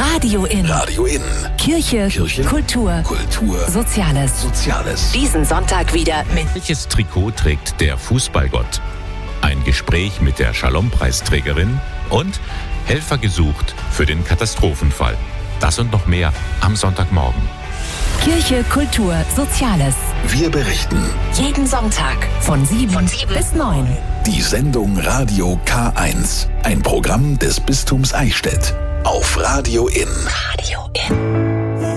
Radio In. Radio In. Kirche, Kultur, Soziales. Diesen Sonntag wieder mit... Welches Trikot trägt der Fußballgott? Ein Gespräch mit der Shalom-Preisträgerin und Helfer gesucht für den Katastrophenfall. Das und noch mehr am Sonntagmorgen. Kirche, Kultur, Soziales. Wir berichten. Jeden Sonntag von 7 bis 9. Die Sendung Radio K1. Ein Programm des Bistums Eichstätt. Auf Radio In. Radio In.